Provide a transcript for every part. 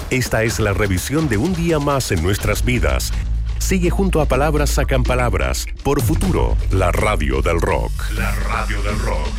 Esta es la revisión de un día más en nuestras vidas. Sigue junto a Palabras Sacan Palabras por Futuro, la radio del rock. La radio del rock.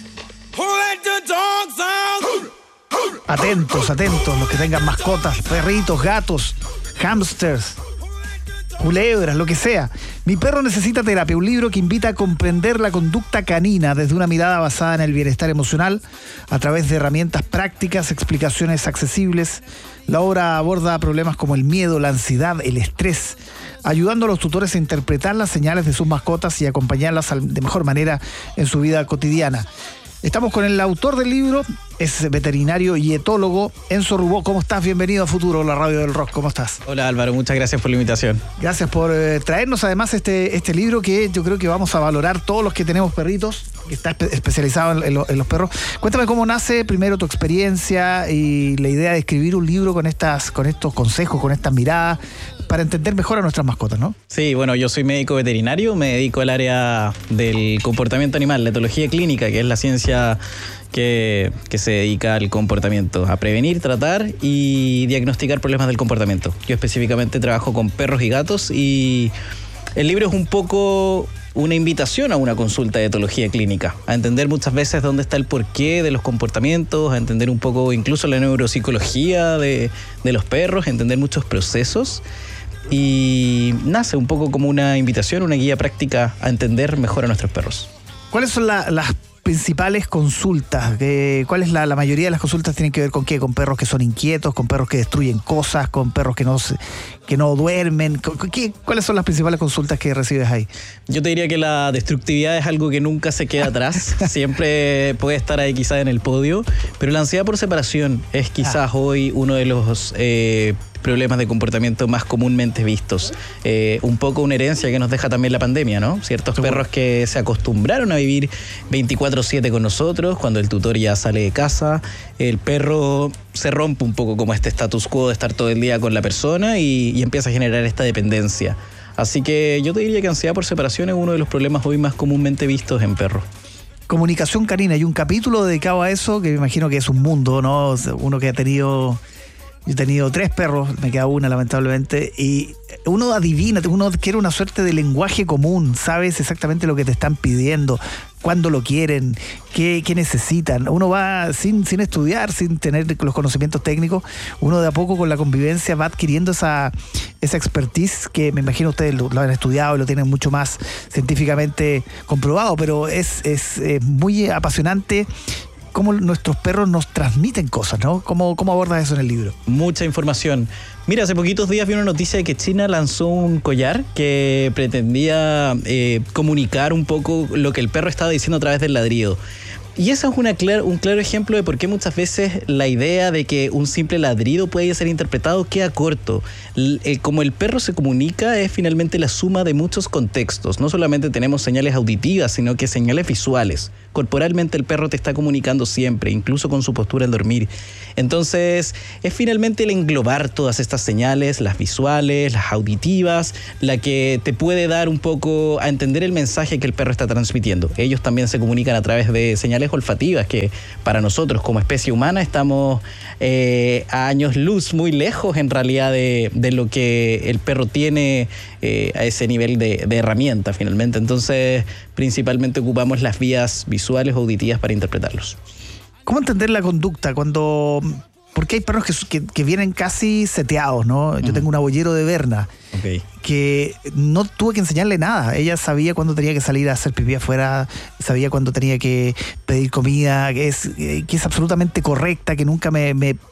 Atentos, los que tengan mascotas, perritos, gatos, hámsters, culebras, lo que sea. Mi perro necesita terapia, un libro que invita a comprender la conducta canina desde una mirada basada en el bienestar emocional a través de herramientas prácticas, explicaciones accesibles. La obra aborda problemas como el miedo, la ansiedad, el estrés, ayudando a los tutores a interpretar las señales de sus mascotas y acompañarlas de mejor manera en su vida cotidiana. Estamos con el autor del libro, es veterinario y etólogo, Enzo Rubó. ¿Cómo estás? Bienvenido a Futuro, la radio del rock. ¿Cómo estás? Hola Álvaro, muchas gracias por la invitación. Gracias por traernos además este libro que yo creo que vamos a valorar todos los que tenemos perritos, que está especializado en los perros. Cuéntame cómo nace primero tu experiencia y la idea de escribir un libro con estos consejos, con estas miradas, para entender mejor a nuestras mascotas, ¿no? Sí, bueno, yo soy médico veterinario, me dedico al área del comportamiento animal, la etología clínica, que es la ciencia que se dedica al comportamiento, a prevenir, tratar y diagnosticar problemas del comportamiento. Yo específicamente trabajo con perros y gatos y el libro es un poco una invitación a una consulta de etología clínica, a entender muchas veces dónde está el porqué de los comportamientos, a entender un poco incluso la neuropsicología de los perros, a entender muchos procesos. Y nace un poco como una invitación, una guía práctica a entender mejor a nuestros perros. ¿Cuáles son las principales consultas? ¿Cuál es la mayoría de las consultas tienen que ver con qué? ¿Con perros que son inquietos, con perros que destruyen cosas, con perros que no duermen? ¿Cuáles son las principales consultas que recibes ahí? Yo te diría que la destructividad es algo que nunca se queda atrás, siempre puede estar ahí quizás en el podio, pero la ansiedad por separación es quizás hoy uno de los problemas de comportamiento más comúnmente vistos. Un poco una herencia que nos deja también la pandemia, ¿no? Ciertos perros que se acostumbraron a vivir 24/7 con nosotros, cuando el tutor ya sale de casa, el perro se rompe un poco como este status quo de estar todo el día con la persona y empieza a generar esta dependencia. Así que yo te diría que ansiedad por separación es uno de los problemas hoy más comúnmente vistos en perros. Comunicación canina, hay un capítulo dedicado a eso que me imagino que es un mundo, ¿no? Uno que ha tenido... Yo he tenido 3 perros, me queda una lamentablemente, y uno adivina, uno quiere una suerte de lenguaje común, sabes exactamente lo que te están pidiendo, cuándo lo quieren, qué necesitan. Uno va sin estudiar, sin tener los conocimientos técnicos, uno de a poco con la convivencia va adquiriendo esa expertise que me imagino ustedes lo han estudiado y lo tienen mucho más científicamente comprobado, pero es muy apasionante cómo nuestros perros nos transmiten cosas, ¿no? ¿Cómo abordas eso en el libro? Mucha información. Mira, hace poquitos días vi una noticia de que China lanzó un collar que pretendía comunicar un poco lo que el perro estaba diciendo a través del ladrido. Y eso es un claro ejemplo de por qué muchas veces la idea de que un simple ladrido puede ser interpretado queda corto. Como el perro se comunica es finalmente la suma de muchos contextos. No solamente tenemos señales auditivas, sino que señales visuales. Corporalmente el perro te está comunicando siempre, incluso con su postura al dormir. Entonces es finalmente el englobar todas estas señales, las visuales, las auditivas, la que te puede dar un poco a entender el mensaje que el perro está transmitiendo. Ellos también se comunican a través de señales olfativas que para nosotros como especie humana estamos a años luz muy lejos en realidad de lo que el perro tiene a ese nivel de herramienta finalmente. Entonces principalmente ocupamos las vías visuales o auditivas para interpretarlos. ¿Cómo entender la conducta cuando... Porque hay perros que vienen casi seteados, ¿no? Yo tengo una boyero de Berna, que no tuve que enseñarle nada. Ella sabía cuándo tenía que salir a hacer pipí afuera, sabía cuándo tenía que pedir comida, que es absolutamente correcta, que nunca me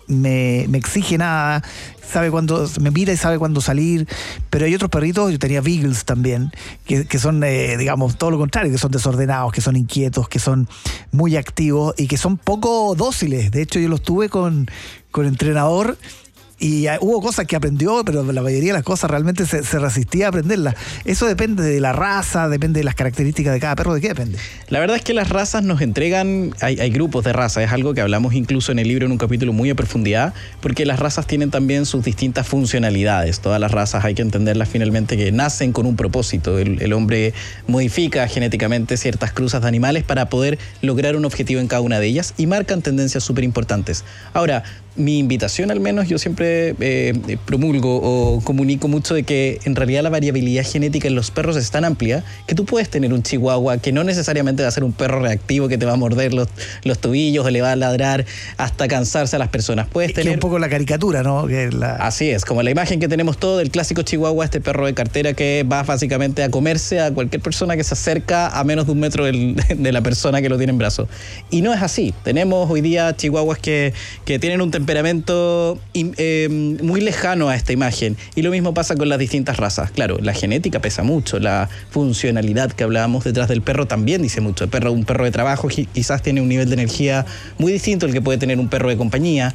exige nada, sabe cuándo, me mira y sabe cuándo salir. Pero hay otros perritos, yo tenía beagles también, que son, digamos, todo lo contrario, que son desordenados, que son inquietos, que son muy activos y que son poco dóciles. De hecho, yo los tuve con entrenador y hubo cosas que aprendió, pero la mayoría de las cosas realmente se resistía a aprenderlas. Eso depende de la raza, depende de las características de cada perro. ¿De qué depende? La verdad es que las razas nos entregan, hay grupos de razas, es algo que hablamos incluso en el libro en un capítulo muy a profundidad, porque las razas tienen también sus distintas funcionalidades. Todas las razas hay que entenderlas finalmente que nacen con un propósito. El hombre modifica genéticamente ciertas cruzas de animales para poder lograr un objetivo en cada una de ellas y marcan tendencias súper importantes. Ahora, mi invitación al menos, yo siempre promulgo o comunico mucho de que en realidad la variabilidad genética en los perros es tan amplia que tú puedes tener un chihuahua que no necesariamente va a ser un perro reactivo que te va a morder los tobillos o le va a ladrar hasta cansarse a las personas. Puedes tener... Que un poco la caricatura, ¿no? Así es, como la imagen que tenemos todo del clásico chihuahua, este perro de cartera que va básicamente a comerse a cualquier persona que se acerca a menos de 1 metro de la persona que lo tiene en brazos. Y no es así. Tenemos hoy día chihuahuas que tienen un temperamento muy lejano a esta imagen. Y lo mismo pasa con las distintas razas. Claro, la genética pesa mucho, la funcionalidad que hablábamos detrás del perro también dice mucho. Un perro de trabajo quizás tiene un nivel de energía muy distinto al que puede tener un perro de compañía.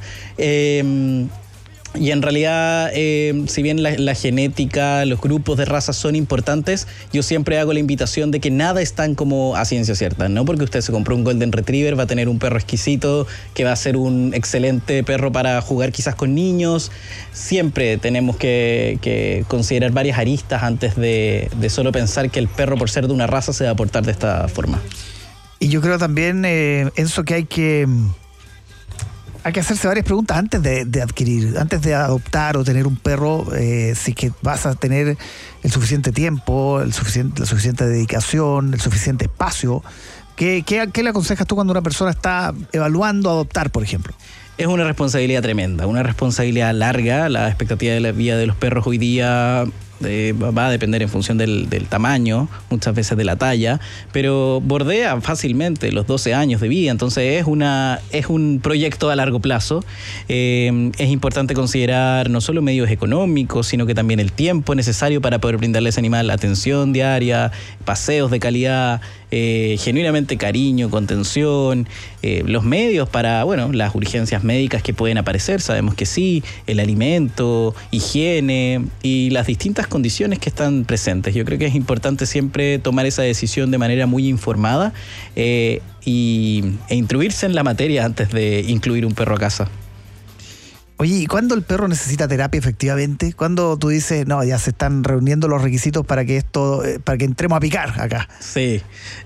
Y en realidad, si bien la genética, los grupos de razas son importantes, yo siempre hago la invitación de que nada es tan como a ciencia cierta, ¿no? Porque usted se compró un Golden Retriever, va a tener un perro exquisito, que va a ser un excelente perro para jugar quizás con niños. Siempre tenemos que considerar varias aristas antes de solo pensar que el perro, por ser de una raza, se va a portar de esta forma. Y yo creo también, Enzo, que hay que hacerse varias preguntas antes de adquirir, antes de adoptar o tener un perro, si que vas a tener el suficiente tiempo, la suficiente dedicación, el suficiente espacio. ¿Qué le aconsejas tú cuando una persona está evaluando adoptar, por ejemplo? Es una responsabilidad tremenda, una responsabilidad larga. La expectativa de la vida de los perros hoy día va a depender en función del tamaño, muchas veces de la talla, pero bordea fácilmente los 12 años de vida, entonces es un proyecto a largo plazo. Es importante considerar no solo medios económicos, sino que también el tiempo necesario para poder brindarle a ese animal atención diaria, paseos de calidad, genuinamente cariño, contención, los medios para, las urgencias médicas que pueden aparecer, sabemos que sí, el alimento, higiene y las distintas condiciones que están presentes. Yo creo que es importante siempre tomar esa decisión de manera muy informada e instruirse en la materia antes de incluir un perro a casa. Oye, ¿y cuándo el perro necesita terapia efectivamente? ¿Cuándo tú dices, no, ya se están reuniendo los requisitos para que entremos a picar acá? Sí.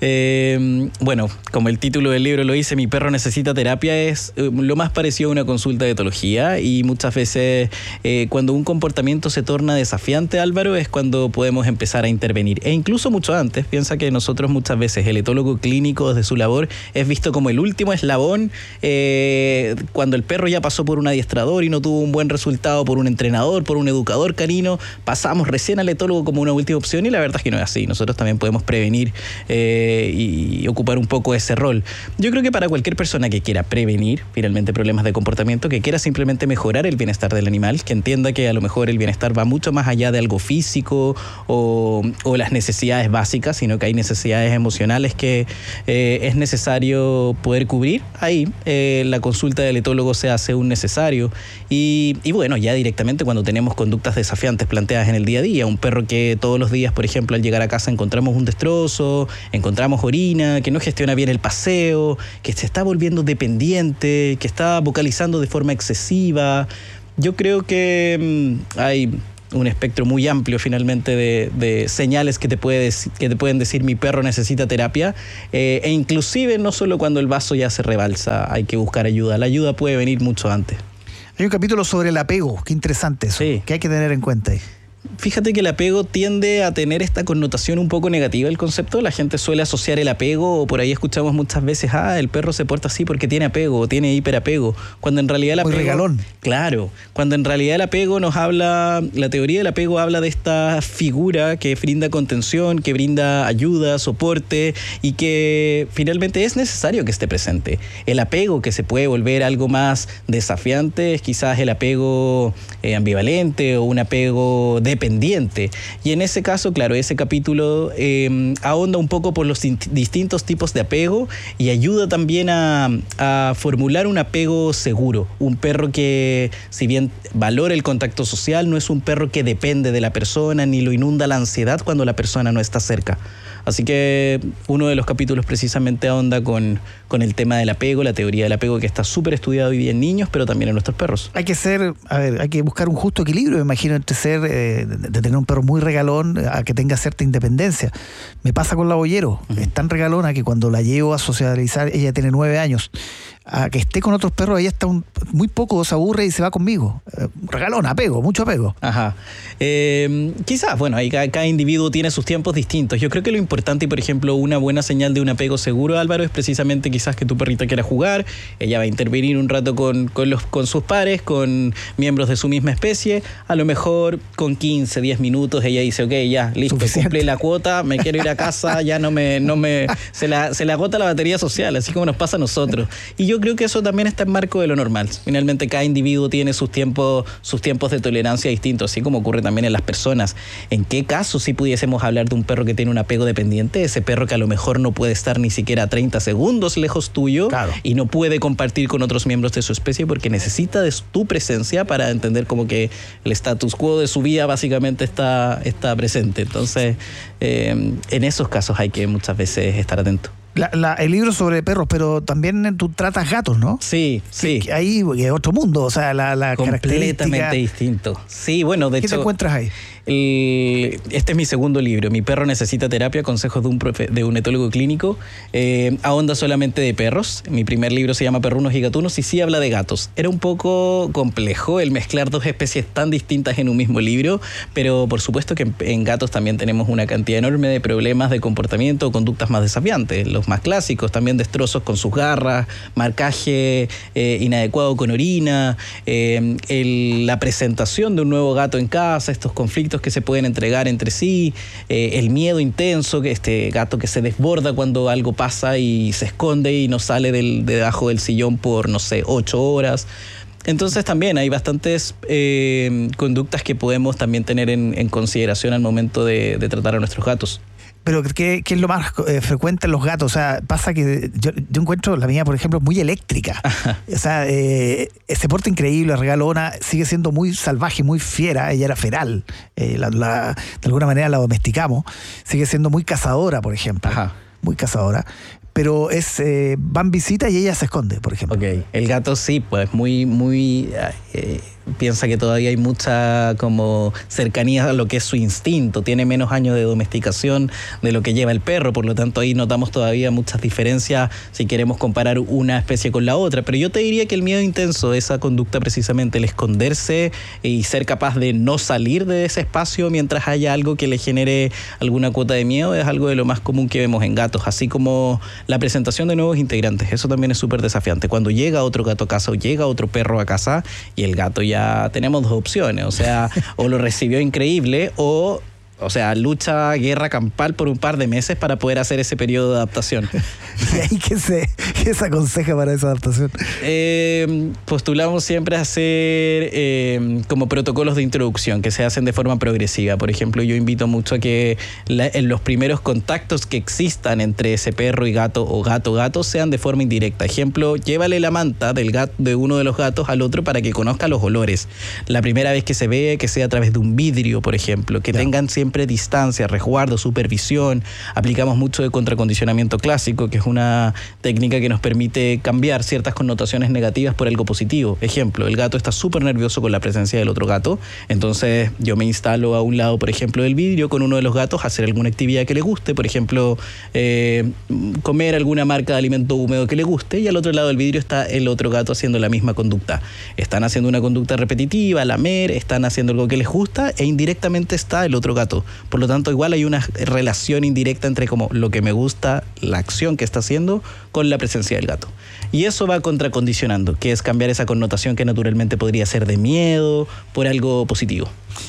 Como el título del libro lo dice, mi perro necesita terapia, es lo más parecido a una consulta de etología, y muchas veces cuando un comportamiento se torna desafiante, Álvaro, es cuando podemos empezar a intervenir. E incluso mucho antes. Piensa que nosotros muchas veces, el etólogo clínico desde su labor es visto como el último eslabón cuando el perro ya pasó por un adiestrador y no tuvo un buen resultado, por un entrenador, por un educador canino, pasamos recién al etólogo como una última opción, y la verdad es que no es así. Nosotros también podemos prevenir y ocupar un poco ese rol. Yo creo que para cualquier persona que quiera prevenir finalmente problemas de comportamiento, que quiera simplemente mejorar el bienestar del animal, que entienda que a lo mejor el bienestar va mucho más allá de algo físico o las necesidades básicas, sino que hay necesidades emocionales que es necesario poder cubrir, ahí la consulta del etólogo se hace un necesario. Y ya directamente cuando tenemos conductas desafiantes planteadas en el día a día, un perro que todos los días, por ejemplo, al llegar a casa encontramos un destrozo, encontramos orina, que no gestiona bien el paseo, que se está volviendo dependiente, que está vocalizando de forma excesiva. Yo creo que hay un espectro muy amplio finalmente de señales que te pueden decir mi perro necesita terapia, e inclusive no solo cuando el vaso ya se rebalsa hay que buscar ayuda, la ayuda puede venir mucho antes. Hay un capítulo sobre el apego, qué interesante eso, sí. ¿Qué hay que tener en cuenta ahí? Fíjate que el apego tiende a tener esta connotación un poco negativa del concepto. La gente suele asociar el apego, o por ahí escuchamos muchas veces, el perro se porta así porque tiene apego o tiene hiperapego, cuando en realidad el apego... Muy regalón. Claro, cuando en realidad el apego la teoría del apego habla de esta figura que brinda contención, que brinda ayuda, soporte, y que finalmente es necesario que esté presente. El apego que se puede volver algo más desafiante es quizás el apego ambivalente o un apego dependiente, y en ese caso, claro, ese capítulo ahonda un poco por los distintos tipos de apego y ayuda también a formular un apego seguro, un perro que, si bien valora el contacto social, no es un perro que depende de la persona ni lo inunda la ansiedad cuando la persona no está cerca. Así que uno de los capítulos precisamente ahonda con el tema del apego, la teoría del apego, que está súper estudiado hoy día en niños, pero también en nuestros perros. Hay que buscar un justo equilibrio, me imagino, entre de tener un perro muy regalón a que tenga cierta independencia. Me pasa con la boyero, es tan regalona que cuando la llevo a socializar, ella tiene 9 años, a que esté con otros perros, ella está muy poco, se aburre y se va conmigo. Regalón, apego, mucho apego. Ajá. Quizás, bueno, ahí cada individuo tiene sus tiempos distintos. Yo creo que lo importante, y por ejemplo, una buena señal de un apego seguro, Álvaro, es precisamente quizás que tu perrita quiera jugar, ella va a intervenir un rato con sus pares, con miembros de su misma especie, a lo mejor con 15, 10 minutos ella dice, ok, ya, listo, cumplí la cuota, me quiero ir a casa, ya se le agota la batería social, así como nos pasa a nosotros. Y yo creo que eso también está en marco de lo normal. Finalmente cada individuo tiene sus tiempos de tolerancia distintos, así como ocurre también en las personas. ¿En qué caso si pudiésemos hablar de un perro que tiene un apego dependiente? Ese perro que a lo mejor no puede estar ni siquiera 30 segundos lejos tuyo, claro, y no puede compartir con otros miembros de su especie porque necesita de tu presencia para entender como que el status quo de su vida básicamente está presente. Entonces, en esos casos hay que muchas veces estar atento. El libro sobre perros, pero también tú tratas gatos, ¿no? Sí. Ahí es otro mundo, o sea, la completamente distinto. Sí, bueno, de hecho... ¿Qué te encuentras ahí? Este es mi segundo libro, Mi perro necesita terapia, consejos de un etólogo clínico. Ahonda solamente de perros. Mi primer libro se llama Perrunos y Gatunos y sí habla de gatos. Era un poco complejo el mezclar dos especies tan distintas en un mismo libro, pero por supuesto que en gatos también tenemos una cantidad enorme de problemas de comportamiento o conductas más desafiantes. Los más clásicos, también destrozos con sus garras, marcaje inadecuado con orina, la presentación de un nuevo gato en casa, estos conflictos que se pueden entregar entre sí, el miedo intenso, este gato que se desborda cuando algo pasa y se esconde y no sale debajo del sillón por, 8 horas. Entonces también hay bastantes conductas que podemos también tener en consideración al momento de tratar a nuestros gatos. Pero ¿qué es lo más frecuente en los gatos? O sea, pasa que yo encuentro la mía, por ejemplo, muy eléctrica. O sea, se porta increíble, regalona, sigue siendo muy salvaje, muy fiera. Ella era feral. De alguna manera la domesticamos. Sigue siendo muy cazadora, por ejemplo. Ajá. Muy cazadora. Pero van visita y ella se esconde, por ejemplo. Ok, el gato sí, pues muy piensa que todavía hay mucha como cercanía a lo que es su instinto, tiene menos años de domesticación de lo que lleva el perro, por lo tanto ahí notamos todavía muchas diferencias si queremos comparar una especie con la otra, pero yo te diría que el miedo intenso, esa conducta precisamente, el esconderse y ser capaz de no salir de ese espacio mientras haya algo que le genere alguna cuota de miedo, es algo de lo más común que vemos en gatos, así como la presentación de nuevos integrantes, eso también es súper desafiante. Cuando llega otro gato a casa o llega otro perro a casa y el gato ya tenemos dos opciones, o sea, o lo recibió increíble o lucha, guerra campal por un par de meses para poder hacer ese periodo de adaptación. ¿Y ahí qué se aconseja para esa adaptación? Postulamos siempre hacer como protocolos de introducción que se hacen de forma progresiva. Por ejemplo, yo invito mucho a que en los primeros contactos que existan entre ese perro y gato o gato sean de forma indirecta. Ejemplo, llévale la manta de uno de los gatos al otro para que conozca los olores. La primera vez que se ve, que sea a través de un vidrio, por ejemplo, que tengan siempre distancia, resguardo, supervisión. Aplicamos mucho de contracondicionamiento clásico, que es una técnica que nos permite cambiar ciertas connotaciones negativas por algo positivo. Ejemplo, el gato está súper nervioso con la presencia del otro gato, entonces yo me instalo a un lado, por ejemplo, del vidrio con uno de los gatos, hacer alguna actividad que le guste, por ejemplo, comer alguna marca de alimento húmedo que le guste, y al otro lado del vidrio está el otro gato haciendo la misma conducta. Están haciendo una conducta repetitiva, lamer, están haciendo algo que les gusta e indirectamente está el otro gato. Por lo tanto, igual hay una relación indirecta entre como lo que me gusta, la acción que está haciendo, con la presencia del gato. Y eso va contracondicionando, que es cambiar esa connotación que naturalmente podría ser de miedo por algo positivo.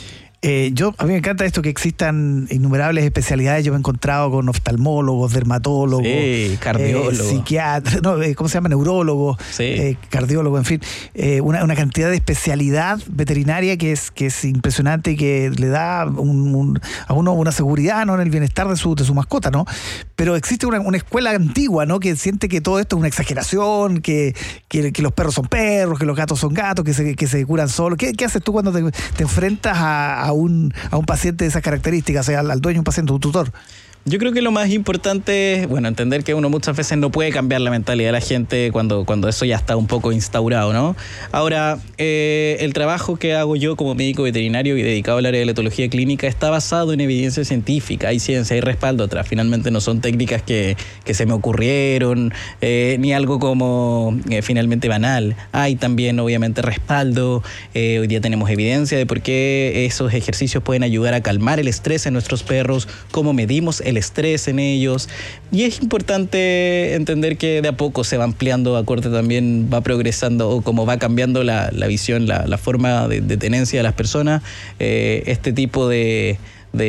A mí me encanta esto, que existan innumerables especialidades. Yo me he encontrado con oftalmólogos, dermatólogos, cardiólogos, psiquiatras, ¿cómo se llama? Neurólogos, cardiólogos, en fin, una cantidad de especialidad veterinaria que es impresionante y que le da a uno una seguridad, ¿no?, en el bienestar de su mascota, ¿no? Pero existe una escuela antigua, ¿no?, que siente que todo esto es una exageración, que los perros son perros, que los gatos son gatos, que se curan solos. ¿Qué haces tú cuando te enfrentas a un paciente de esas características, o sea, al dueño de un paciente, un tutor? Yo creo que lo más importante es, entender que uno muchas veces no puede cambiar la mentalidad de la gente cuando eso ya está un poco instaurado, ¿no? Ahora, el trabajo que hago yo como médico veterinario y dedicado al área de la etología clínica está basado en evidencia científica, hay ciencia, hay respaldo atrás. Finalmente no son técnicas que se me ocurrieron, ni algo como finalmente banal. Hay también, obviamente, respaldo. Hoy día tenemos evidencia de por qué esos ejercicios pueden ayudar a calmar el estrés en nuestros perros, cómo medimos el estrés en ellos, y es importante entender que de a poco se va ampliando, acorde también va progresando, o como va cambiando la visión, la forma de tenencia de las personas, este tipo de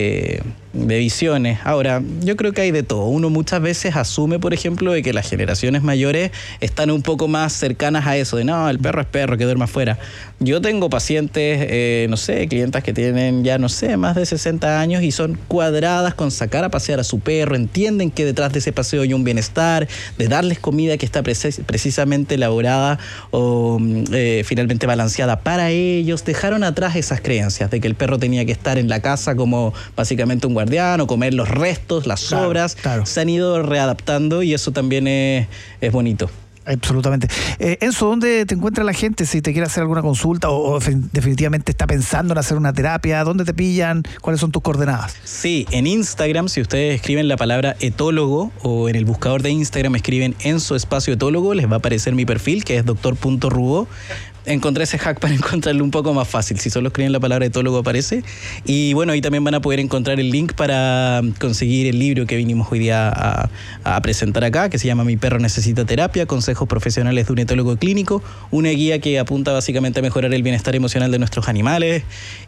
visiones. Ahora, yo creo que hay de todo. Uno muchas veces asume, por ejemplo, de que las generaciones mayores están un poco más cercanas a eso, de no, el perro es perro, que duerma afuera. Yo tengo pacientes, clientas que tienen ya, más de 60 años y son cuadradas con sacar a pasear a su perro, entienden que detrás de ese paseo hay un bienestar, de darles comida que está precisamente elaborada o finalmente balanceada para ellos. Dejaron atrás esas creencias de que el perro tenía que estar en la casa como básicamente un guardián o comer los restos, las sobras. Claro. Se han ido readaptando y eso también es bonito. Absolutamente. Enzo, ¿dónde te encuentra la gente si te quiere hacer alguna consulta o definitivamente está pensando en hacer una terapia? ¿Dónde te pillan? ¿Cuáles son tus coordenadas? Sí, en Instagram, si ustedes escriben la palabra etólogo o en el buscador de Instagram escriben Enzo espacio etólogo, les va a aparecer mi perfil, que es doctor.rubo. Encontré ese hack para encontrarlo un poco más fácil. Si solo escriben la palabra etólogo aparece. Y ahí también van a poder encontrar el link para conseguir el libro que vinimos hoy día a presentar acá, que se llama Mi perro necesita terapia, consejos profesionales de un etólogo clínico, una guía que apunta básicamente a mejorar el bienestar emocional de nuestros animales.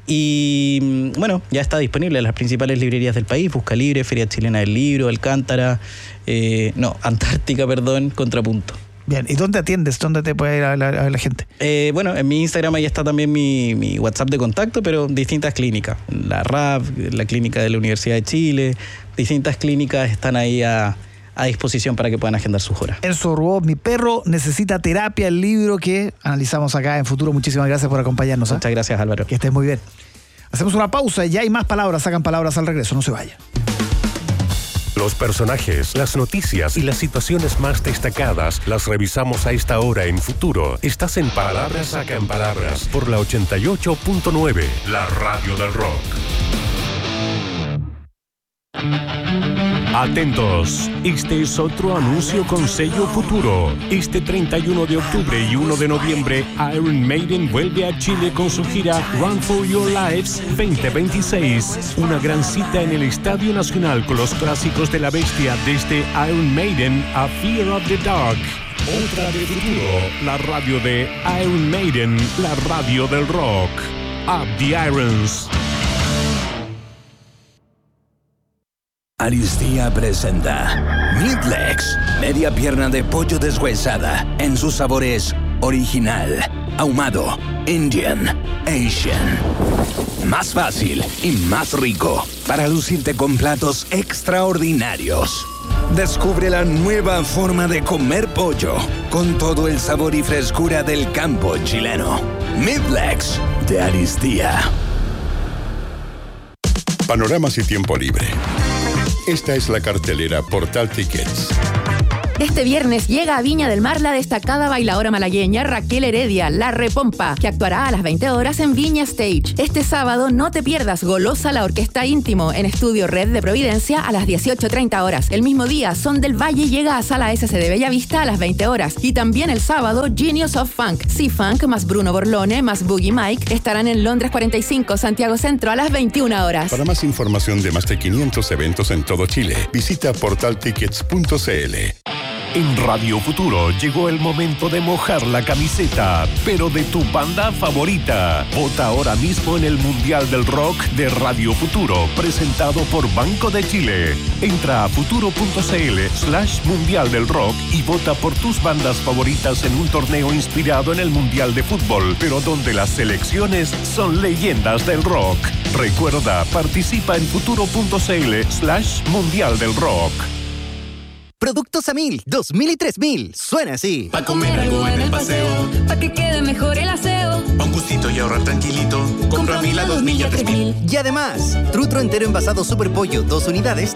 Y ya está disponible en las principales librerías del país: Busca Libre, Feria Chilena del Libro, Alcántara, Antártica, Contrapunto. Bien, ¿y dónde atiendes? ¿Dónde te puede ir a la gente? En mi Instagram ahí está también mi WhatsApp de contacto, pero distintas clínicas. La RAV, la clínica de la Universidad de Chile, distintas clínicas están ahí a disposición para que puedan agendar sus horas. Enzo Rubo, Mi perro necesita terapia, el libro que analizamos acá en Futuro. Muchísimas gracias por acompañarnos. Muchas gracias, Álvaro. Que estés muy bien. Hacemos una pausa y ya hay más palabras, sacan palabras al regreso, no se vayan. Los personajes, las noticias y las situaciones más destacadas las revisamos a esta hora en Futuro. Estás en Palabras Sacan Palabras por la 88.9, la radio del rock. Atentos, este es otro anuncio con sello Futuro. Este 31 de octubre y 1 de noviembre, Iron Maiden vuelve a Chile con su gira Run for Your Lives 2026. Una gran cita en el Estadio Nacional con los clásicos de la bestia, desde Iron Maiden a Fear of the Dark. Otra de Futuro, la radio de Iron Maiden, la radio del rock. Up the Irons. Aristía presenta Midlegs, media pierna de pollo deshuesada en sus sabores original, ahumado, Indian, Asian. Más fácil y más rico para lucirte con platos extraordinarios. Descubre la nueva forma de comer pollo con todo el sabor y frescura del campo chileno. Midlegs de Aristía. Panoramas y tiempo libre. Esta es la cartelera Portal Tickets. Este viernes llega a Viña del Mar la destacada bailaora malagueña Raquel Heredia, La Repompa, que actuará a las 20 horas en Viña Stage. Este sábado no te pierdas Golosa, la orquesta Íntimo, en Estudio Red de Providencia a las 18:30 horas. El mismo día, Son del Valle llega a Sala SC de Bellavista a las 20 horas. Y también el sábado, Genius of Funk, C-Funk más Bruno Borlone más Boogie Mike estarán en Londres 45, Santiago Centro a las 21 horas. Para más información de más de 500 eventos en todo Chile, visita portaltickets.cl. En Radio Futuro llegó el momento de mojar la camiseta, pero de tu banda favorita. Vota ahora mismo en el Mundial del Rock de Radio Futuro, presentado por Banco de Chile. Entra a futuro.cl/Mundial del Rock y vota por tus bandas favoritas en un torneo inspirado en el Mundial de Fútbol, pero donde las selecciones son leyendas del rock. Recuerda, participa en futuro.cl/Mundial del Rock. Productos a 1000, 2000 y 3000. Suena así. Pa' comer algo en el paseo. Pa' que quede mejor el aseo. Pa' un gustito y ahorrarte tranquilito. Compro a mí la 2000 y a 3000. Y además, trutro entero envasado Super Pollo, 2 unidades,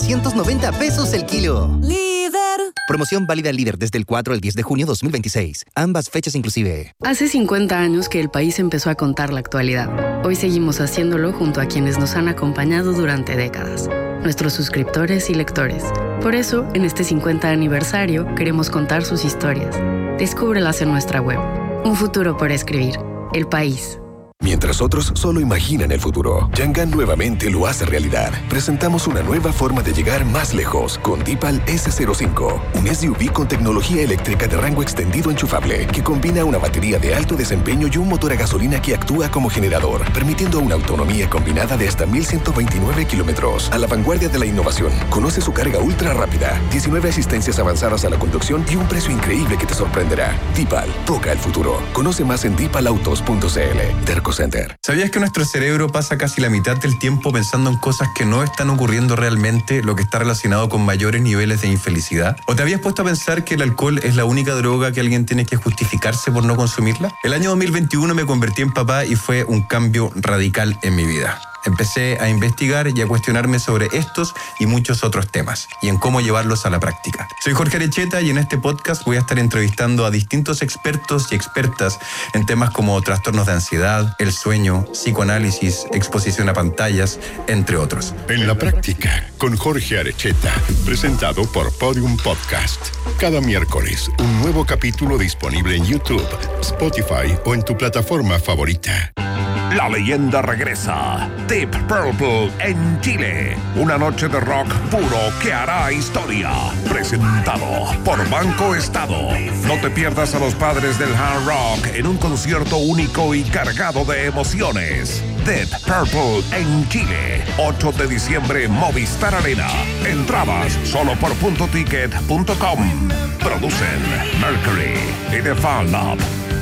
3,390 pesos el kilo. Líder. Promoción válida al Líder desde el 4 al 10 de junio 2026. Ambas fechas inclusive. Hace 50 años que el país empezó a contar la actualidad. Hoy seguimos haciéndolo junto a quienes nos han acompañado durante décadas, nuestros suscriptores y lectores. Por eso, en este 50 aniversario, queremos contar sus historias. Descúbrelas en nuestra web. Un futuro por escribir. El país. Mientras otros solo imaginan el futuro, Yangan nuevamente lo hace realidad. Presentamos una nueva forma de llegar más lejos con Deepal S05, un SUV con tecnología eléctrica de rango extendido enchufable que combina una batería de alto desempeño y un motor a gasolina que actúa como generador, permitiendo una autonomía combinada de hasta 1,129 kilómetros. A la vanguardia de la innovación, conoce su carga ultra rápida, 19 asistencias avanzadas a la conducción y un precio increíble que te sorprenderá. Deepal, toca el futuro. Conoce más en deepalautos.cl. Center. ¿Sabías que nuestro cerebro pasa casi la mitad del tiempo pensando en cosas que no están ocurriendo realmente, lo que está relacionado con mayores niveles de infelicidad? ¿O te habías puesto a pensar que el alcohol es la única droga que alguien tiene que justificarse por no consumirla? El año 2021 me convertí en papá y fue un cambio radical en mi vida. Empecé a investigar y a cuestionarme sobre estos y muchos otros temas y en cómo llevarlos a la práctica. Soy Jorge Arecheta y en este podcast voy a estar entrevistando a distintos expertos y expertas en temas como trastornos de ansiedad, el sueño, psicoanálisis, exposición a pantallas, entre otros. En la práctica, con Jorge Arecheta, presentado por Podium Podcast. Cada miércoles, un nuevo capítulo disponible en YouTube, Spotify o en tu plataforma favorita. La leyenda regresa. Deep Purple en Chile. Una noche de rock puro que hará historia. Presentado por Banco Estado. No te pierdas a los padres del hard rock en un concierto único y cargado de emociones. Deep Purple en Chile. 8 de diciembre, Movistar Arena. Entradas solo por puntoticket.com. Producen Mercury y The Fan Lab.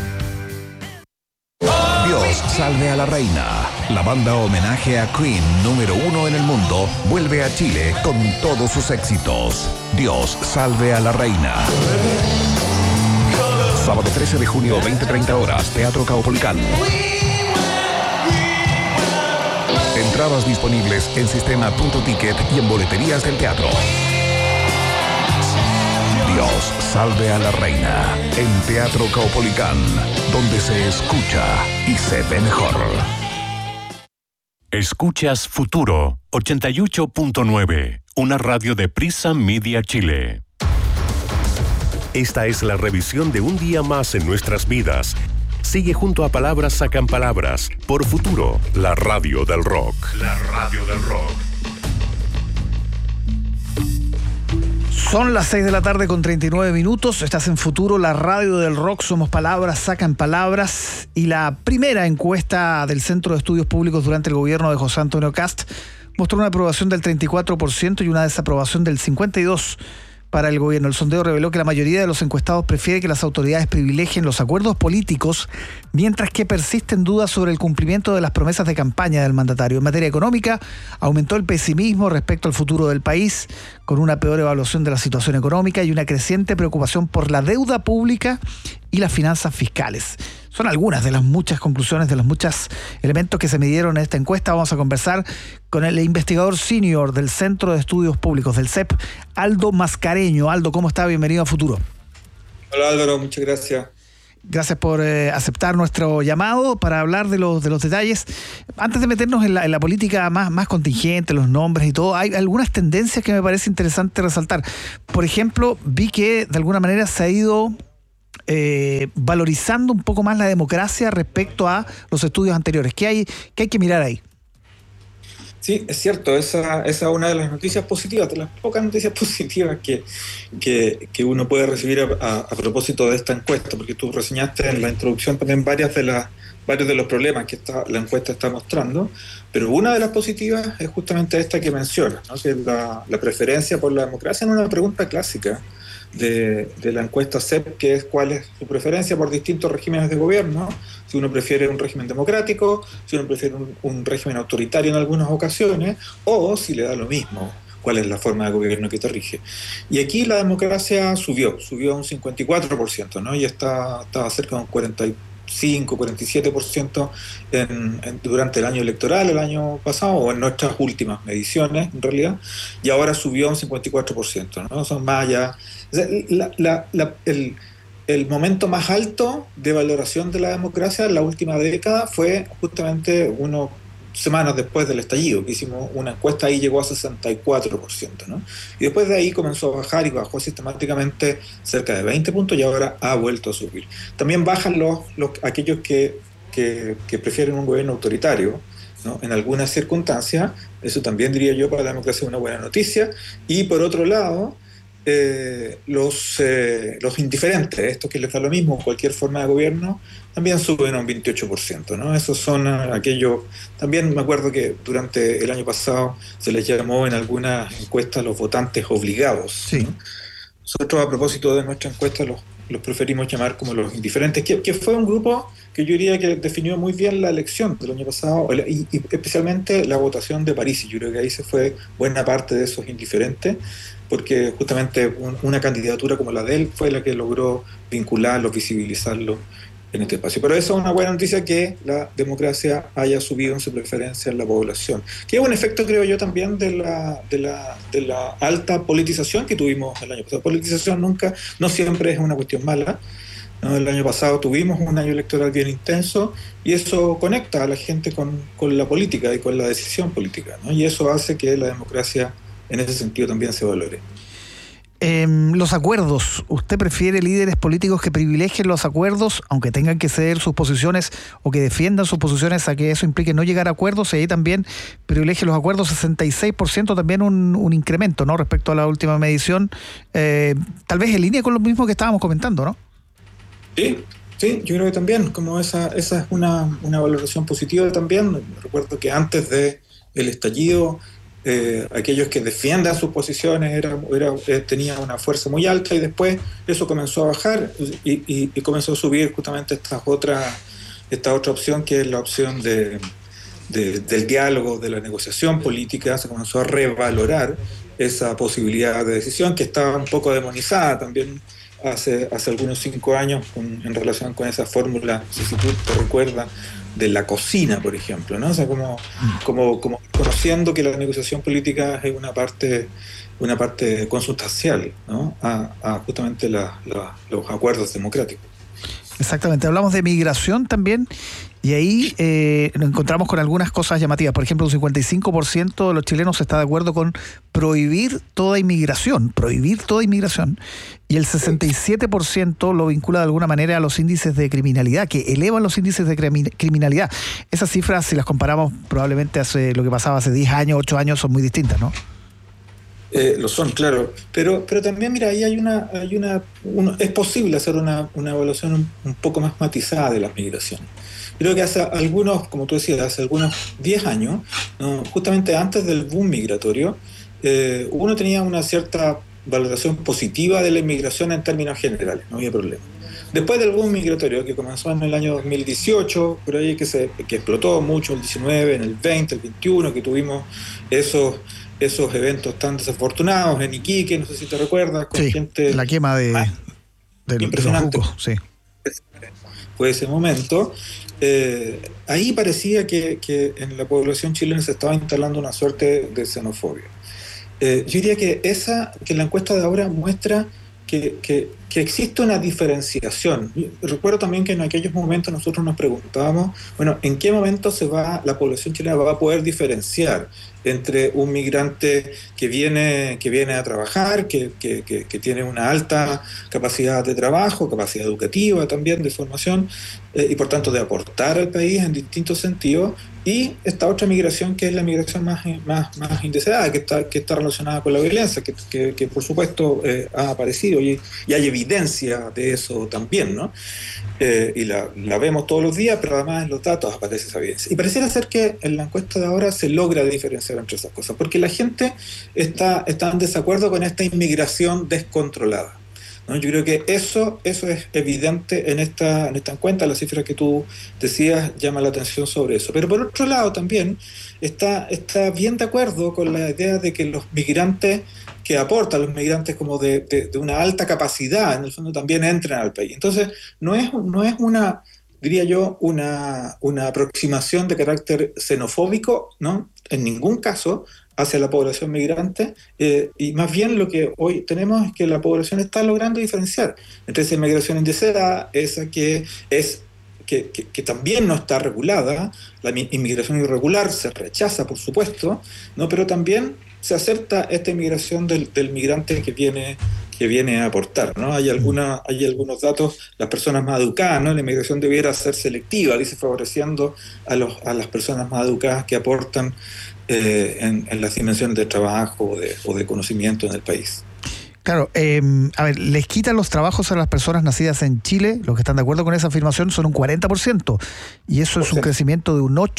Dios salve a la reina. La banda homenaje a Queen número 1 en el mundo vuelve a Chile con todos sus éxitos. Dios salve a la reina. Sábado 13 de junio, 20:30 horas, Teatro Caupolicán. Entradas disponibles en sistema.ticket y en boleterías del teatro. Dios salve a la reina en Teatro Caupolicán, donde se escucha y se ve mejor. Escuchas Futuro 88.9, una radio de Prisa Media Chile. Esta es la revisión de un día más en nuestras vidas. Sigue junto a Palabras Sacan Palabras por Futuro, la radio del rock. La radio del rock. Son las 6 de la tarde con 39 minutos. Estás en Futuro, la radio del rock. Somos Palabras Sacan Palabras. Y la primera encuesta del Centro de Estudios Públicos durante el gobierno de José Antonio Kast mostró una aprobación del 34% y una desaprobación del 52% para el gobierno. El sondeo reveló que la mayoría de los encuestados prefiere que las autoridades privilegien los acuerdos políticos, mientras que persisten dudas sobre el cumplimiento de las promesas de campaña del mandatario. En materia económica, aumentó el pesimismo respecto al futuro del país, con una peor evaluación de la situación económica y una creciente preocupación por la deuda pública y las finanzas fiscales. Son algunas de las muchas conclusiones, de los muchos elementos que se midieron en esta encuesta. Vamos a conversar con el investigador senior del Centro de Estudios Públicos, del CEP, Aldo Mascareño. Aldo, ¿cómo está? Bienvenido a Futuro. Hola Álvaro, muchas gracias. Gracias por aceptar nuestro llamado para hablar de los detalles. Antes de meternos en la política más contingente, los nombres y todo, hay algunas tendencias que me parece interesante resaltar. Por ejemplo, vi que de alguna manera se ha ido valorizando un poco más la democracia respecto a los estudios anteriores. ¿Qué hay que mirar ahí? Sí, es cierto, esa es una de las noticias positivas, de las pocas noticias positivas que uno puede recibir a propósito de esta encuesta, porque tú reseñaste en la introducción también varios de los problemas que la encuesta está mostrando, pero una de las positivas es justamente esta que mencionas, ¿no? Que es la preferencia por la democracia en una pregunta clásica de la encuesta CEP, que es cuál es su preferencia por distintos regímenes de gobierno, si uno prefiere un régimen democrático, si uno prefiere un régimen autoritario en algunas ocasiones, o si le da lo mismo, cuál es la forma de gobierno que te rige. Y aquí la democracia subió a un 54%, ¿no? Y está cerca de un 47% durante el año electoral, el año pasado, o en nuestras últimas mediciones, en realidad, y ahora subió a un 54%, ¿no? Son más allá. O sea, el momento más alto de valoración de la democracia en la última década fue justamente unas semanas después del estallido, que hicimos una encuesta, ahí llegó a 64%, ¿no? Y después de ahí comenzó a bajar y bajó sistemáticamente cerca de 20 puntos y ahora ha vuelto a subir. También bajan aquellos que prefieren un gobierno autoritario, ¿no? En algunas circunstancias, eso también diría yo para la democracia es una buena noticia. Y por otro lado, los indiferentes, estos que les da lo mismo cualquier forma de gobierno, también suben a un 28%, ¿no? Esos son aquellos, también me acuerdo que durante el año pasado se les llamó en algunas encuestas los votantes obligados, sí, ¿no? Nosotros, a propósito de nuestra encuesta, los preferimos llamar como los indiferentes, que fue un grupo que yo diría que definió muy bien la elección del año pasado, y especialmente la votación de París, y yo creo que ahí se fue buena parte de esos indiferentes, porque justamente una candidatura como la de él fue la que logró vincularlos, visibilizarlos en este espacio. Pero eso es una buena noticia, que la democracia haya subido en su preferencia en la población, que es un efecto, creo yo, también de la alta politización que tuvimos el año pasado. Politización no siempre es una cuestión mala, ¿no? El año pasado tuvimos un año electoral bien intenso y eso conecta a la gente con la política y con la decisión política, ¿no? Y eso hace que la democracia en ese sentido también se valore. Los acuerdos. ¿Usted prefiere líderes políticos que privilegien los acuerdos, aunque tengan que ceder sus posiciones o que defiendan sus posiciones a que eso implique no llegar a acuerdos? Y ahí también privilegia los acuerdos, 66%, también un incremento, ¿no? Respecto a la última medición, tal vez en línea con lo mismo que estábamos comentando, ¿no? Sí, yo creo que también, como esa es una valoración positiva también. Recuerdo que antes del estallido, aquellos que defiendan sus posiciones tenían una fuerza muy alta, y después eso comenzó a bajar y comenzó a subir justamente esta otra opción, que es la opción del diálogo, de la negociación política. Se comenzó a revalorar esa posibilidad de decisión que estaba un poco demonizada también hace algunos 5 años en relación con esa fórmula, si tú te recuerdas, de la cocina, por ejemplo, ¿no? O sea, como conociendo que la negociación política es una parte consustancial, ¿no? a justamente los acuerdos democráticos. Exactamente, hablamos de migración también, y ahí nos encontramos con algunas cosas llamativas. Por ejemplo, un 55% de los chilenos está de acuerdo con prohibir toda inmigración, y el 67% lo vincula de alguna manera a los índices de criminalidad, que elevan los índices de criminalidad. Esas cifras, si las comparamos probablemente lo que pasaba hace 10 años, 8 años, son muy distintas, ¿no? Lo son, claro, pero también, mira, ahí es posible hacer una evaluación un poco más matizada de las migraciones. Creo que hace algunos, como tú decías, hace algunos 10 años, ¿no? Justamente antes del boom migratorio, uno tenía una cierta valoración positiva de la inmigración en términos generales, no había problema. Después del boom migratorio, que comenzó en el año 2018, por ahí que explotó mucho, el 19, en el 20, el 21, que tuvimos esos eventos tan desafortunados en Iquique, no sé si te recuerdas, con gente... la quema de impresionante. Los jucos, sí. Fue ese momento. Ahí parecía que en la población chilena se estaba instalando una suerte de xenofobia. Yo diría que la encuesta de ahora muestra que existe una diferenciación. Recuerdo también que en aquellos momentos nosotros nos preguntábamos, bueno, ¿en qué momento la población chilena va a poder diferenciar entre un migrante que viene a trabajar, que tiene una alta capacidad de trabajo, capacidad educativa también, de formación, y por tanto de aportar al país en distintos sentidos, y esta otra migración, que es la migración más indeseada, que está relacionada con la violencia, que por supuesto ha aparecido, y hay evidencia de eso también, ¿no? Y la vemos todos los días, pero además en los datos aparece esa evidencia. Y pareciera ser que en la encuesta de ahora se logra diferenciar entre esas cosas, porque la gente está en desacuerdo con esta inmigración descontrolada, ¿no? Yo creo que eso es evidente en esta encuesta. La cifra que tú decías llama la atención sobre eso. Pero por otro lado también está bien de acuerdo con la idea de que los migrantes que aportan, los migrantes como de una alta capacidad, en el fondo también entran al país. Entonces no es una diría yo, una aproximación de carácter xenofóbico, ¿no? En ningún caso hacia la población migrante, y más bien lo que hoy tenemos es que la población está logrando diferenciar entre esa inmigración indeseada, esa que también no está regulada, la inmigración irregular se rechaza, por supuesto, ¿no? Pero también se acepta esta inmigración del migrante que viene a aportar, ¿no? Hay algunos datos, las personas más educadas, ¿no? La inmigración debiera ser selectiva, dice, favoreciendo a las personas más educadas que aportan en las dimensiones de trabajo o de conocimiento en el país. Claro, a ver, les quitan los trabajos a las personas nacidas en Chile. Los que están de acuerdo con esa afirmación son un 40%, y eso es un crecimiento de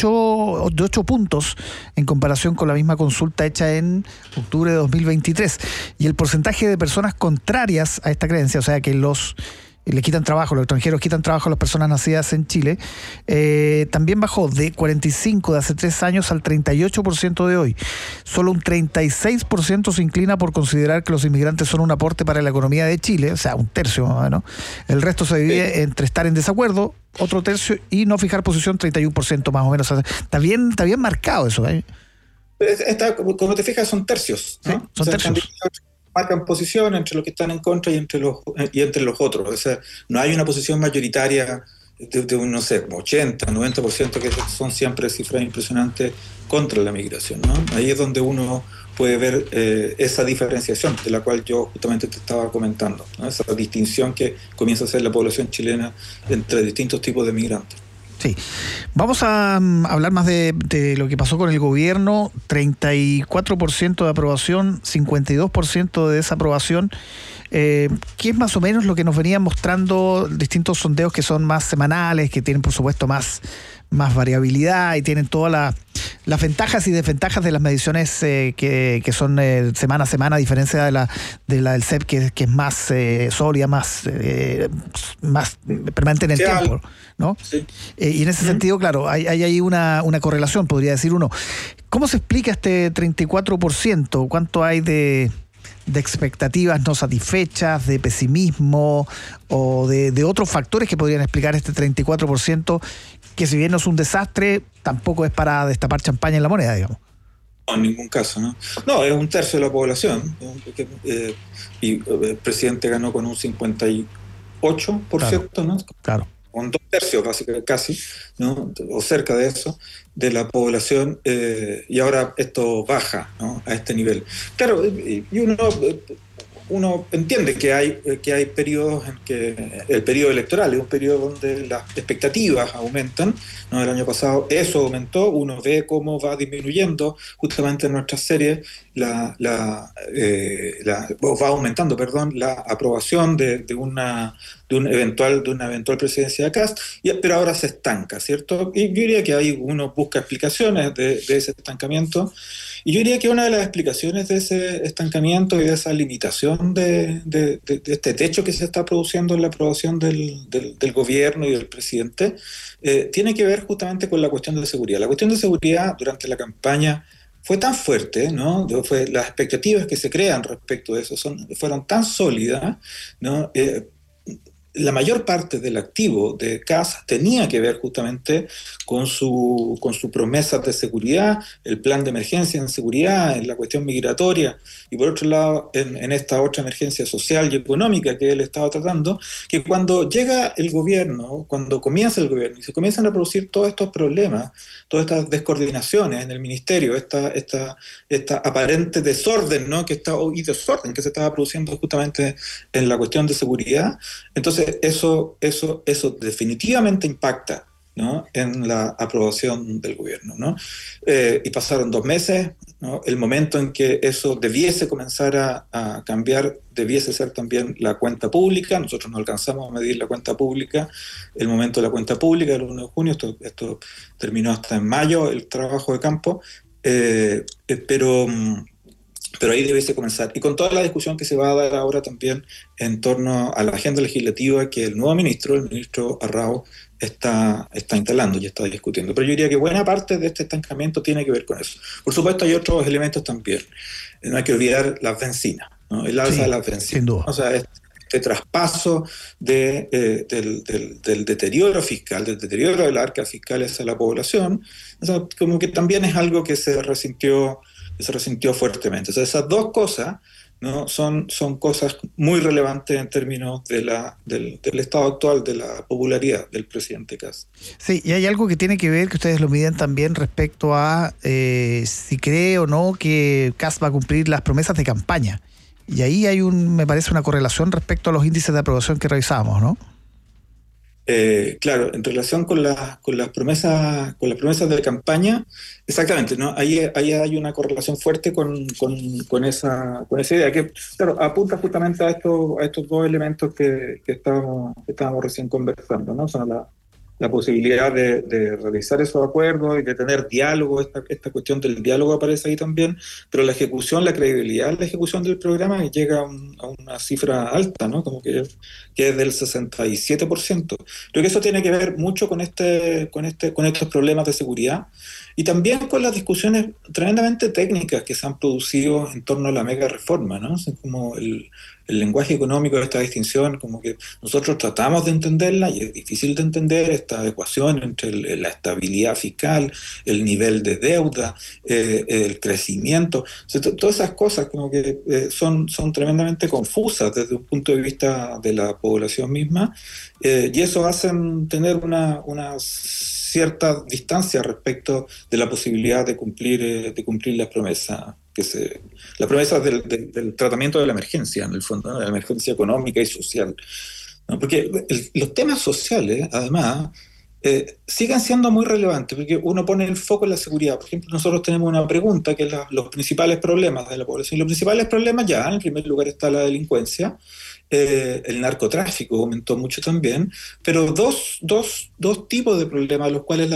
8 puntos en comparación con la misma consulta hecha en octubre de 2023. Y el porcentaje de personas contrarias a esta creencia, o sea, que los quitan trabajo, los extranjeros quitan trabajo a las personas nacidas en Chile, también bajó de 45 de hace 3 años al 38% de hoy. Solo un 36% se inclina por considerar que los inmigrantes son un aporte para la economía de Chile, o sea, un tercio, ¿no? El resto se divide entre estar en desacuerdo, otro tercio, y no fijar posición, 31% más o menos. O sea, está bien marcado eso, ¿eh? Como te fijas, son tercios, ¿no? Sí, son tercios. Marcan posición entre los que están en contra y entre los otros. O sea, no hay una posición mayoritaria de un, no sé, como 80, 90%, que son siempre cifras impresionantes contra la migración, ¿no? Ahí es donde uno puede ver esa diferenciación de la cual yo justamente te estaba comentando, ¿no? Esa distinción que comienza a hacer la población chilena entre distintos tipos de migrantes. Sí. Vamos a hablar más de lo que pasó con el gobierno. 34% de aprobación, 52% de desaprobación, que es más o menos lo que nos venían mostrando distintos sondeos que son más semanales, que tienen por supuesto más variabilidad y tienen todas las ventajas y desventajas de las mediciones que son semana a semana, a diferencia de la del CEP, que es más sólida, más permanente en el tiempo, ¿no? Sí. Y en ese sentido, claro, hay ahí una correlación, podría decir uno. ¿Cómo se explica este 34%? ¿Cuánto hay de expectativas no satisfechas, de pesimismo o de otros factores que podrían explicar este 34%, que si bien no es un desastre, tampoco es para destapar champaña en la moneda, digamos? No, en ningún caso, ¿no? No, es un tercio de la población, y el presidente ganó con un 58%, claro, ¿no? Claro. Con 2/3, básicamente, casi, ¿no? O cerca de eso, de la población, y ahora esto baja, ¿no? A este nivel. Claro, y uno entiende que hay periodos en que el periodo electoral es un periodo donde las expectativas aumentan, ¿no? El año pasado eso aumentó, uno ve cómo va disminuyendo justamente en nuestras series va aumentando, la aprobación de una eventual presidencia de Kast, pero ahora se estanca, ¿cierto? Y yo diría que ahí uno busca explicaciones de ese estancamiento, y yo diría que una de las explicaciones de ese estancamiento y de esa limitación de este techo que se está produciendo en la aprobación del gobierno y del presidente tiene que ver justamente con la cuestión de seguridad. La cuestión de seguridad durante la campaña fue tan fuerte, ¿no? Las expectativas que se crean respecto de eso fueron tan sólidas, ¿no? La mayor parte del activo de Kast tenía que ver justamente con su promesa de seguridad, el plan de emergencia en seguridad, en la cuestión migratoria, y por otro lado en esta otra emergencia social y económica que él estaba tratando, que cuando llega el gobierno, cuando comienza el gobierno y se comienzan a producir todos estos problemas, todas estas descoordinaciones en el ministerio, esta aparente desorden, ¿no? y desorden que se estaba produciendo justamente en la cuestión de seguridad, entonces eso definitivamente impacta, ¿no? En la aprobación del gobierno, ¿no? Y pasaron 2 meses, ¿no? El momento en que eso debiese comenzar a cambiar debiese ser también la cuenta pública. Nosotros no alcanzamos a medir la cuenta pública, el momento de la cuenta pública, el 1 de junio, esto terminó hasta en mayo, el trabajo de campo, pero ahí debiese comenzar. Y con toda la discusión que se va a dar ahora también en torno a la agenda legislativa que el nuevo ministro, el ministro Arrao, está instalando y está discutiendo. Pero yo diría que buena parte de este estancamiento tiene que ver con eso. Por supuesto hay otros elementos también. No hay que olvidar las bencinas, ¿no? El alza de las bencinas. Sin duda. O sea, este traspaso del deterioro fiscal, del deterioro de las arcas fiscales a la población, o sea, como que también es algo que se resintió fuertemente. O sea, esas dos cosas, ¿no? son cosas muy relevantes en términos del estado actual de la popularidad del presidente Kast. Sí, y hay algo que tiene que ver, que ustedes lo miden también respecto a si cree o no que Kast va a cumplir las promesas de campaña. Y ahí me parece una correlación respecto a los índices de aprobación que revisamos, ¿no? Claro, en relación con las promesas de campaña, exactamente, ¿no? Ahí hay una correlación fuerte con esa idea, que claro, apunta justamente a estos dos elementos que estábamos recién conversando, ¿no? Son la posibilidad de realizar esos acuerdos y de tener diálogo. Esta cuestión del diálogo aparece ahí también, pero la ejecución, la credibilidad de la ejecución del programa llega a una cifra alta, ¿no? Como que es del 67%. Creo que eso tiene que ver mucho con estos problemas de seguridad y también con las discusiones tremendamente técnicas que se han producido en torno a la mega reforma, ¿no? Es como el lenguaje económico de esta distinción, como que nosotros tratamos de entenderla y es difícil de entender esta ecuación entre la estabilidad fiscal, el nivel de deuda, el crecimiento. O sea, todas esas cosas como que son tremendamente confusas desde un punto de vista de la población misma, y eso hace tener una cierta distancia respecto de la posibilidad de cumplir las promesas del tratamiento de la emergencia, en el fondo, ¿no? De la emergencia económica y social, ¿no? Porque los temas sociales, además, siguen siendo muy relevantes, porque uno pone el foco en la seguridad. Por ejemplo, nosotros tenemos una pregunta que es los principales problemas de la población. Y los principales problemas ya, en primer lugar, está la delincuencia. El narcotráfico aumentó mucho también, pero dos tipos de problemas a los cuales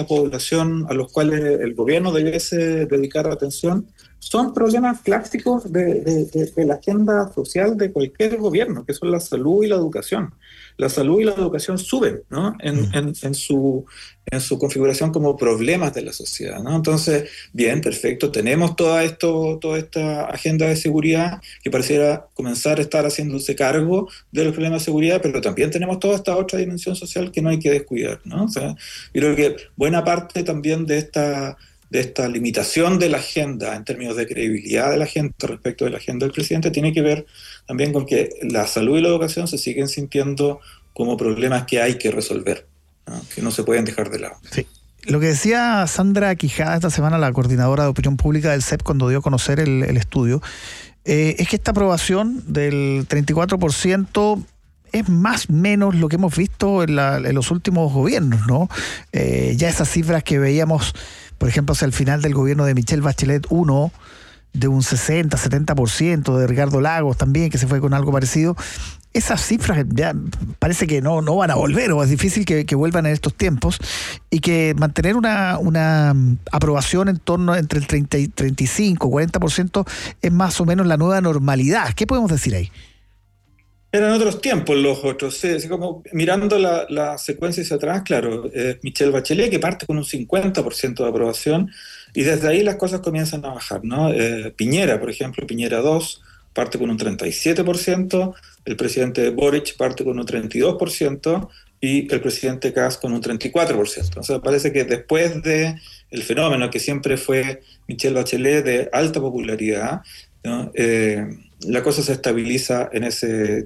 el gobierno debiese dedicar atención son problemas clásicos de la agenda social de cualquier gobierno, que son la salud y la educación. La salud y la educación suben, ¿no? en su configuración como problemas de la sociedad, ¿no? Entonces, bien, perfecto, tenemos toda esta agenda de seguridad que pareciera comenzar a estar haciéndose cargo de los problemas de seguridad, pero también tenemos toda esta otra dimensión social que no hay que descuidar, ¿no? O sea, yo creo que buena parte también de esta limitación de la agenda en términos de credibilidad de la gente respecto de la agenda del presidente tiene que ver también con que la salud y la educación se siguen sintiendo como problemas que hay que resolver, ¿no? Que no se pueden dejar de lado. Sí. Lo que decía Sandra Quijada esta semana, la coordinadora de opinión pública del CEP, cuando dio a conocer el estudio, es que esta aprobación del 34% es más o menos lo que hemos visto en los últimos gobiernos, ¿no? Ya esas cifras que veíamos, por ejemplo, hacia el final del gobierno de Michelle Bachelet 1, de un 60-70%, de Ricardo Lagos también, que se fue con algo parecido. Esas cifras ya parece que no van a volver, o es difícil que vuelvan en estos tiempos, y que mantener una aprobación en torno entre el 30 y 35, 40% es más o menos la nueva normalidad. ¿Qué podemos decir ahí? Eran otros tiempos los otros, sí, así como mirando la secuencia hacia atrás, claro, Michelle Bachelet, que parte con un 50% de aprobación, y desde ahí las cosas comienzan a bajar, ¿no? Piñera, por ejemplo, Piñera 2, parte con un 37%, el presidente Boric parte con un 32%, y el presidente Kast con un 34%. O sea, parece que después de el fenómeno que siempre fue Michelle Bachelet de alta popularidad, ¿no? La cosa se estabiliza en ese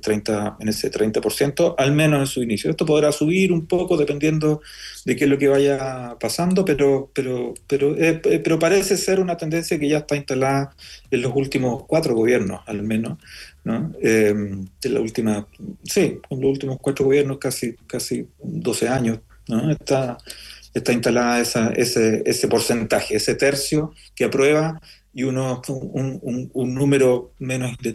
30%, al menos en su inicio. Esto podrá subir un poco dependiendo de qué es lo que vaya pasando, pero parece ser una tendencia que ya está instalada en los últimos 4 gobiernos, al menos, ¿no? En los últimos 4 gobiernos, casi 12 años, ¿no? Está instalada ese porcentaje, ese tercio que aprueba, y un número menos